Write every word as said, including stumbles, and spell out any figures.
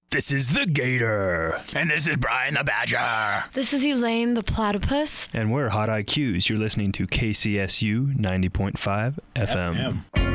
This is the Gator. And this is Brian the Badger. This is Elaine the Platypus. And we're Hot I Qs. You're listening to K C S U ninety point five F M. F M.